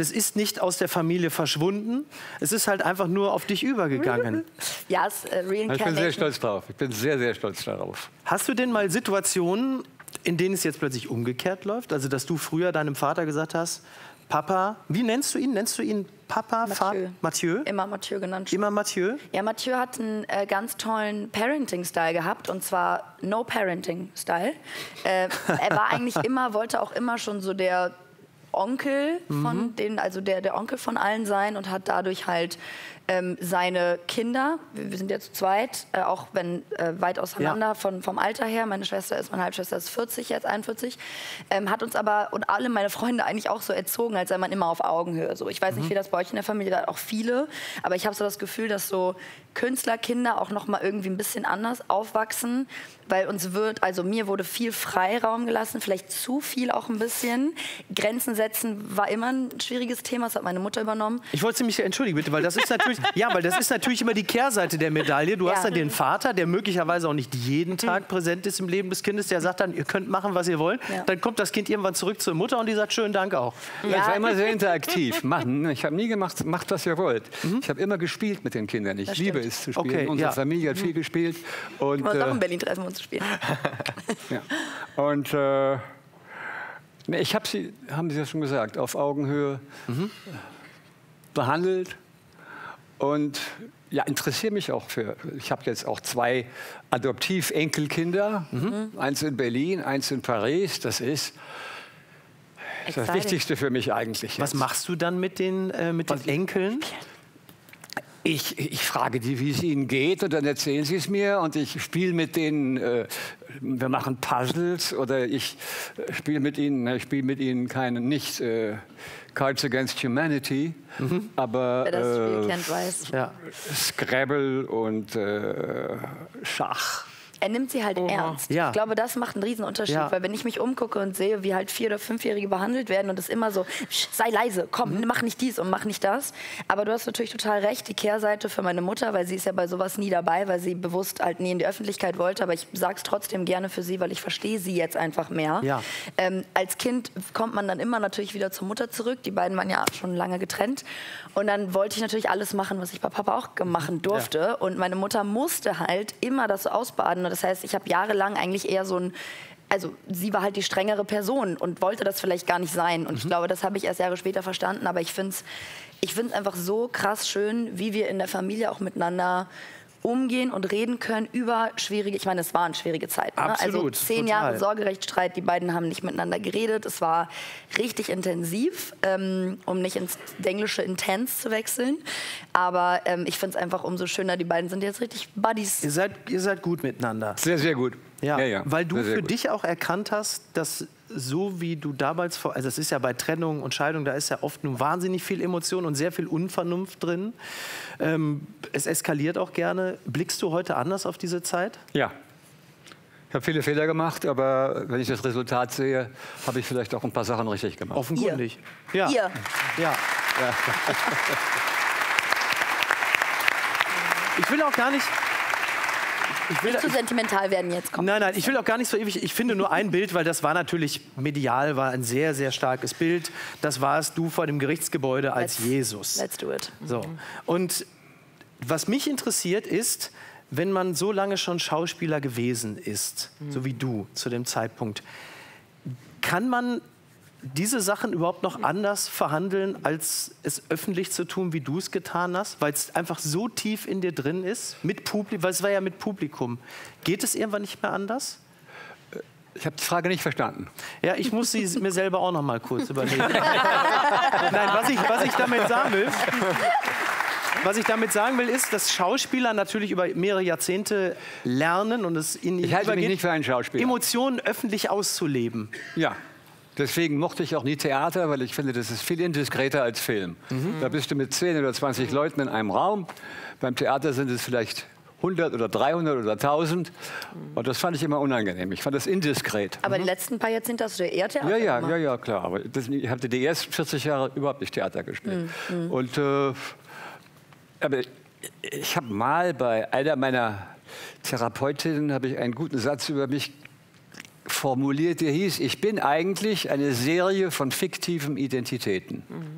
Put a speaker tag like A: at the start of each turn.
A: das ist nicht aus der Familie verschwunden. Es ist halt einfach nur auf dich übergegangen.
B: Ja, es Reincarnation.
C: Ich bin sehr stolz drauf. Ich bin sehr, sehr stolz darauf.
A: Hast du denn mal Situationen, in denen es jetzt plötzlich umgekehrt läuft? Also, dass du früher deinem Vater gesagt hast, Papa, wie nennst du ihn? Nennst du ihn Papa?
B: Mathieu.
A: Mathieu?
B: Immer Mathieu genannt.
A: Immer Mathieu?
B: Ja, Mathieu hat einen ganz tollen Parenting-Style gehabt, und zwar No-Parenting-Style. Er war eigentlich immer, wollte auch immer schon so der Onkel von denen, also der Onkel von allen sein, und hat dadurch halt seine Kinder, wir sind jetzt zu zweit, auch wenn weit auseinander vom Alter her, meine Halbschwester ist 40, jetzt 41, hat uns aber und alle meine Freunde eigentlich auch so erzogen, als sei man immer auf Augenhöhe. So, ich weiß nicht, wie das bei euch in der Familie, da auch viele, aber ich habe so das Gefühl, dass so Künstlerkinder auch noch mal irgendwie ein bisschen anders aufwachsen, weil mir wurde viel Freiraum gelassen, vielleicht zu viel auch ein bisschen. Grenzen setzen war immer ein schwieriges Thema, das hat meine Mutter übernommen.
A: Ich wollte mich entschuldigen, bitte, weil das ist natürlich, weil das ist natürlich immer die Kehrseite der Medaille. Du hast dann den Vater, der möglicherweise auch nicht jeden Tag präsent ist im Leben des Kindes, der sagt dann, ihr könnt machen, was ihr wollt. Ja. Dann kommt das Kind irgendwann zurück zur Mutter und die sagt, schönen Dank auch.
C: Ja. Ich war immer sehr interaktiv. Ich habe nie gemacht, macht, was ihr wollt. Ich habe immer gespielt mit den Kindern. Ich liebe es zu spielen. Unsere Familie hat viel gespielt. Und,
B: ich muss auch in Berlin treffen, um zu spielen.
C: Ja. Und ich habe sie, haben Sie ja schon gesagt, auf Augenhöhe behandelt. Und ja, interessiere mich auch für. Ich habe jetzt auch 2 Adoptiv-Enkelkinder. Eins in Berlin, eins in Paris. Das ist das Wichtigste für mich eigentlich.
A: Was machst du dann mit den Enkeln?
C: Ich frage die, wie es ihnen geht, und dann erzählen sie es mir, und ich spiele mit denen, wir machen Puzzles, oder ich spiele mit ihnen nicht Cards Against Humanity, aber
B: wer das Spiel kennt, weiß.
C: Scrabble und Schach.
B: Er nimmt sie halt ernst.
A: Ja.
B: Ich glaube, das macht einen Riesenunterschied, weil wenn ich mich umgucke und sehe, wie halt 4- oder 5-Jährige behandelt werden und es immer so, sei leise, komm, mach nicht dies und mach nicht das. Aber du hast natürlich total recht, die Kehrseite für meine Mutter, weil sie ist ja bei sowas nie dabei, weil sie bewusst halt nie in die Öffentlichkeit wollte, aber ich sag's trotzdem gerne für sie, weil ich verstehe sie jetzt einfach mehr.
A: Ja.
B: Als Kind kommt man dann immer natürlich wieder zur Mutter zurück, die beiden waren ja schon lange getrennt, und dann wollte ich natürlich alles machen, was ich bei Papa auch machen durfte, und meine Mutter musste halt immer das so ausbaden. Das heißt, ich habe jahrelang eigentlich eher also sie war halt die strengere Person und wollte das vielleicht gar nicht sein. Und ich glaube, das habe ich erst Jahre später verstanden. Aber ich finde es einfach so krass schön, wie wir in der Familie auch miteinander umgehen und reden können über schwierige, ich meine, es waren schwierige Zeiten. Ne?
A: Absolut,
B: also 10 Jahre Sorgerechtsstreit, die beiden haben nicht miteinander geredet. Es war richtig intensiv, um nicht ins englische Intens zu wechseln. Aber ich finde es einfach umso schöner, die beiden sind jetzt richtig Buddies.
A: Ihr seid gut miteinander.
C: Sehr, sehr gut.
A: Ja, weil du
C: sehr
A: für
C: gut.
A: dich auch erkannt hast, dass so wie du damals, also es ist ja bei Trennung und Scheidung, da ist ja oft nur wahnsinnig viel Emotion und sehr viel Unvernunft drin. Es eskaliert auch gerne. Blickst du heute anders auf diese Zeit?
C: Ja. Ich habe viele Fehler gemacht, aber wenn ich das Resultat sehe, habe ich vielleicht auch ein paar Sachen richtig gemacht.
A: Offenkundig.
B: Ihr.
A: Ja. Ja. Ich will auch gar nicht...
B: Nicht zu sentimental werden jetzt. Komm.
A: Nein, ich will auch gar nicht so ewig. Ich finde nur ein Bild, weil das war natürlich medial, war ein sehr, sehr starkes Bild. Das warst du vor dem Gerichtsgebäude als Jesus.
B: Let's do it.
A: So. Und was mich interessiert ist, wenn man so lange schon Schauspieler gewesen ist, so wie du zu dem Zeitpunkt, kann man diese Sachen überhaupt noch anders verhandeln, als es öffentlich zu tun, wie du es getan hast? Weil es einfach so tief in dir drin ist, mit Publikum, weil es war ja mit Publikum. Geht es irgendwann nicht mehr anders?
C: Ich habe die Frage nicht verstanden.
A: Ja, ich muss sie mir selber auch noch mal kurz überlegen. Nein, was ich damit sagen will, ist, dass Schauspieler natürlich über mehrere Jahrzehnte lernen und es ihnen
C: Ich halte mich nicht für einen Schauspieler.
A: Emotionen öffentlich auszuleben.
C: Ja. Deswegen mochte ich auch nie Theater, weil ich finde, das ist viel indiskreter als Film. Da bist du mit 10 oder 20 Leuten in einem Raum. Beim Theater sind es vielleicht 100 oder 300 oder 1000. Und das fand ich immer unangenehm. Ich fand das indiskret.
B: Aber die letzten paar Jahrzehnte hast du ja eher Theater gemacht.
C: Ja, klar. Aber ich hatte die ersten 40 Jahre überhaupt nicht Theater gespielt. Und, aber ich habe mal bei einer meiner Therapeutinnen einen guten Satz über mich formuliert, der hieß, ich bin eigentlich eine Serie von fiktiven Identitäten.